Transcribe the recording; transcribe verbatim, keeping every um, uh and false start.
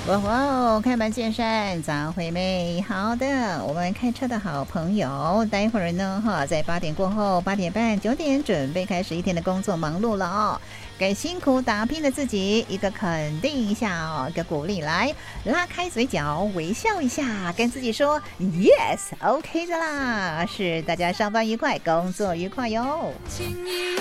哇哇，开门见山，早回妹，好的，我们开车的好朋友，待会儿呢，哈，在八点过后，八点半、九点准备开始一天的工作忙碌了哦。给辛苦打拼的自己一个肯定一下哦，一个鼓励，来拉开嘴角，微笑一下，跟自己说 yes，OK 的啦，是大家上班愉快，工作愉快哟。